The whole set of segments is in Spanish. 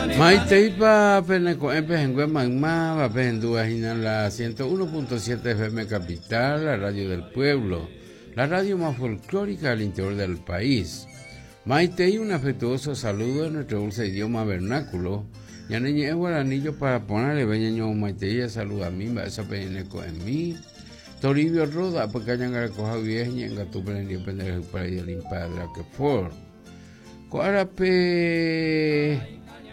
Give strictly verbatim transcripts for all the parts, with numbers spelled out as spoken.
Maiteipa Peneco Empes en Guemagma, Vapes en Duajina, la ciento uno punto siete F M Capital, la radio del pueblo, la radio más folclórica al interior del país. Maitei, un afectuoso saludo en nuestro dulce idioma vernáculo. Ya no llevo guaranillo para ponerle veñeño Maitei, saluda a mí, va esa Peneco en mí. Toribio Roda, porque hayan recogido bien y en Gatupel en Depender del país del Impadre que for. Coarape.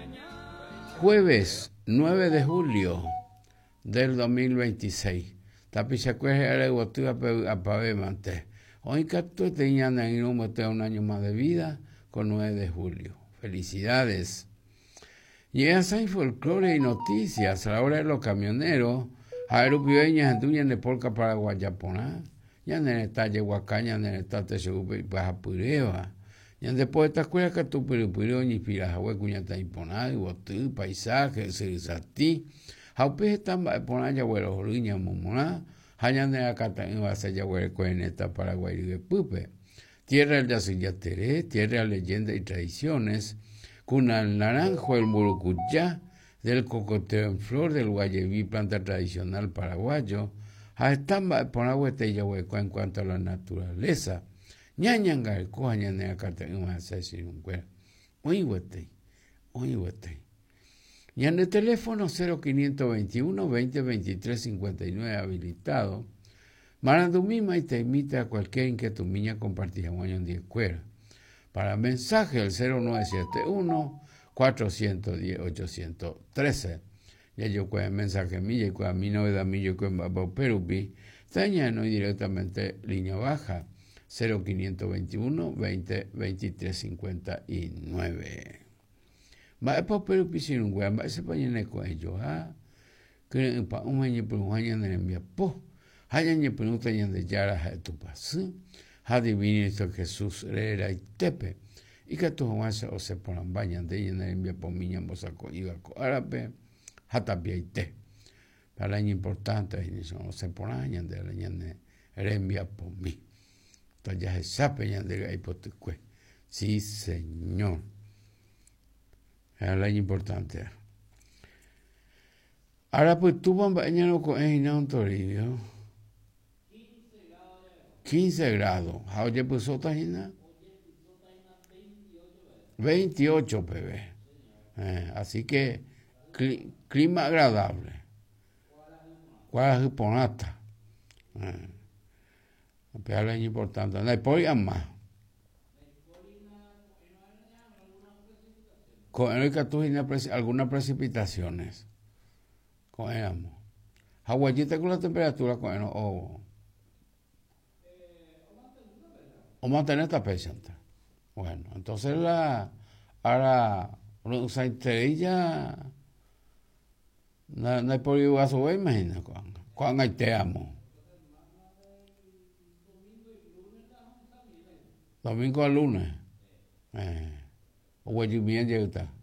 Jueves nueve de julio del dos mil veintiséis. Tapichacueje ale guatu apavemante. Hoy capto tenían en un un año más de vida con nueve de julio. Felicidades. Llegan sin folclore y noticias a la hora de los camioneros. Aeropioeñas en tuñan de polca para Guayaponá. Ya en el talle Huacaña, en el tate Segupe y Pajapureva. Y después de esta escuela que tú pero ni pirajahue cuñata imponada, botu, paisaje, serisati, jaupe están poner ya güero joriña momona, hayan de la cata en base ya güero coeneta Paraguay de pupe. Tierra del Yacillateré, tierra de leyendas y tradiciones, cuna el naranjo, el murucuyá, del cocoteo en flor, del guayeví, planta tradicional paraguayo, a están poner huete ya güero en cuanto a la naturaleza. Ñañanga el coña en la carta en una sesión un cuero. Oye, güey, oye, güey. Y en el teléfono cero quinientos veintiuno veinte veintitrés cincuenta y nueve habilitado, Marandumima y te invita a cualquier inquietud miña compartida en diez cuera. Para mensaje el cero nueve siete uno cuatrocientos diez ochocientos trece. Ya yo cuento mensaje milla y cuando mi novedad milla y cuando Babo Perupi, taña no directamente línea baja. cero quinientos veintiuno veinte veintitrés cincuenta y nueve. Va a poder pisar un guay, va a ser para llenar con ellos, ah, que para un año por un año de envía, po, hayan y preguntan de yara a tu paso, ha divino esto Jesús era y tepe, y que tu jamás o se ponen bañan de llenar envía por miña mosaco iba con árabe, hasta te. Para el año importante, o se ponen de la llena envía por mí. Entonces ya se sabe ya de ahí por tu cue. Sí, señor. Es el año importante. Ahora pues tú vas a bañar con el un Toribio. quince grados. Oye, pues otra jina. veintiocho, bebé. Eh, así que cli, clima agradable. ¿Cuál es el ponata? Eh. Es el año importante. No hay por más. Con el que tú tienes algunas precipitaciones. Con el amo. Hawaii con la temperatura con el o o mantener esta presente. Bueno, entonces la ahora usa estrella no, no hay por ir a su imagina cuando cuando hay te amo. Domingo a lunes. Eh, o lluvia llega.